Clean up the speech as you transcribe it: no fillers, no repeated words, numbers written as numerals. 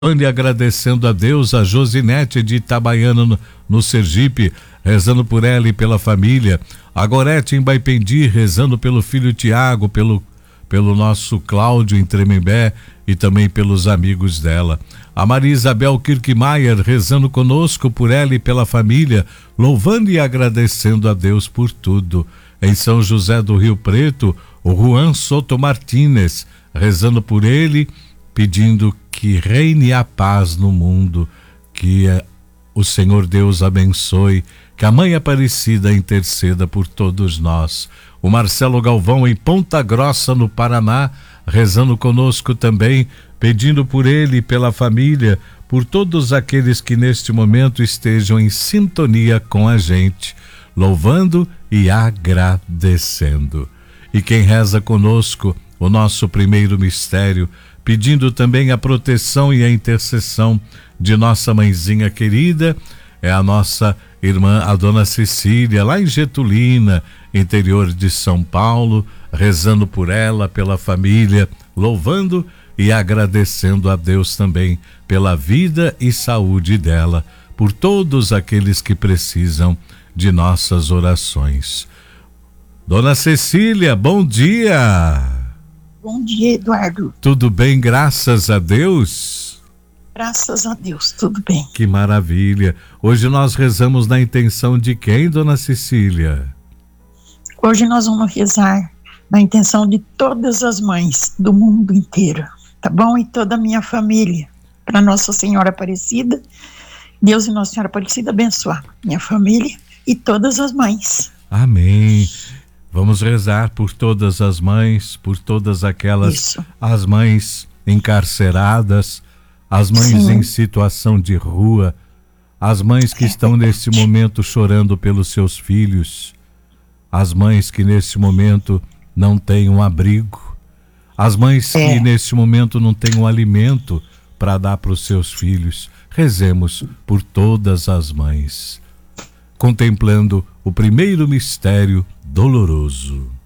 E agradecendo a Deus, a Josinete de Itabaiana no Sergipe, rezando por ela e pela família. A Gorete em Baipendi, rezando pelo filho Tiago, pelo nosso Cláudio em Tremembé e também pelos amigos dela. A Maria Isabel Kirkmaier rezando conosco por ela e pela família, louvando e agradecendo a Deus por tudo. Em São José do Rio Preto, o Juan Soto Martínez, rezando por ele, pedindo que reine a paz no mundo, que o Senhor Deus abençoe, que a Mãe Aparecida interceda por todos nós. O Marcelo Galvão em Ponta Grossa, no Paraná, rezando conosco também, pedindo por ele e pela família, por todos aqueles que neste momento estejam em sintonia com a gente, louvando e agradecendo. E quem reza conosco o nosso primeiro mistério, pedindo também a proteção e a intercessão de nossa mãezinha querida, é a nossa irmã, a dona Cecília, lá em Getulina, interior de São Paulo, rezando por ela, pela família, louvando e agradecendo a Deus também pela vida e saúde dela, por todos aqueles que precisam de nossas orações. Dona Cecília, bom dia! Bom dia, Eduardo. Tudo bem, graças a Deus? Graças a Deus, tudo bem. Que maravilha. Hoje nós rezamos na intenção de quem, dona Cecília? Hoje nós vamos rezar na intenção de todas as mães do mundo inteiro, tá bom? E toda a minha família, para Nossa Senhora Aparecida, Deus e Nossa Senhora Aparecida abençoar minha família e todas as mães. Amém. Vamos rezar por todas as mães, por todas aquelas, as mães encarceradas, as mães em situação de rua, as mães que estão nesse momento chorando pelos seus filhos, as mães que nesse momento não têm um abrigo, as mães que nesse momento não têm um alimento para dar para os seus filhos. Rezemos por todas as mães, contemplando o primeiro mistério doloroso.